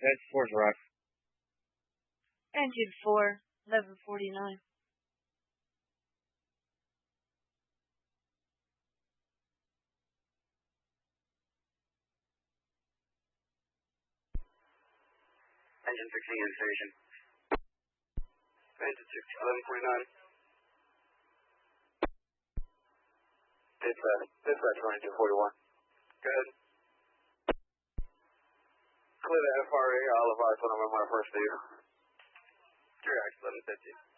That's Force Rock. Engine 4, 1149. Engine 16 in station. Engine 16, 1149. Dispatch 2241. Go ahead. Clear the FRA, I'll advise when I'm on my first due. Direct 1150.